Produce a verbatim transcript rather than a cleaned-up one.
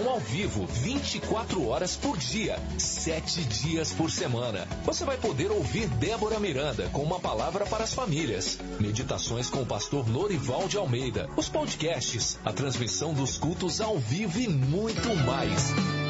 transmissão ao vivo, vinte e quatro horas por dia, sete dias por semana. Você vai poder ouvir Débora Miranda com uma palavra para as famílias, meditações com o pastor Lorival de Almeida, os podcasts, a transmissão dos cultos ao vivo e muito mais.